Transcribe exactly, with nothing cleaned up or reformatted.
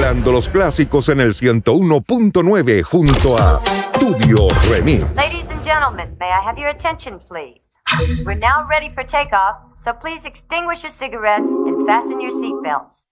mezclando los clásicos en el ciento uno punto nueve junto a Studio Remix. Ladies and gentlemen, may I have your attention, please? We're now ready for takeoff, so please extinguish your cigarettes and fasten your seatbelts.